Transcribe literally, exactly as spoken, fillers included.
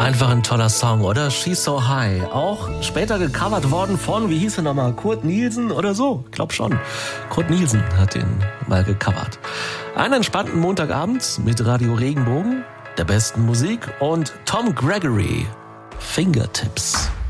Einfach ein toller Song, oder? She's So High. Auch später gecovert worden von, wie hieß er nochmal, Kurt Nielsen oder so? Ich glaub schon. Kurt Nielsen hat den mal gecovert. Einen entspannten Montagabend mit Radio Regenbogen, der besten Musik und Tom Gregory. Fingertips.